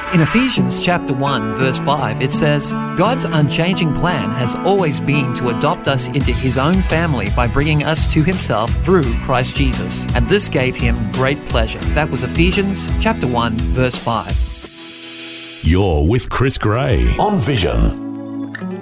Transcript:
In Ephesians chapter 1, verse 5, it says, God's unchanging plan has always been to adopt us into His own family by bringing us to Himself through Christ Jesus, and this gave Him great pleasure. That was Ephesians chapter 1, verse 5. You're with Chris Gray on Vision.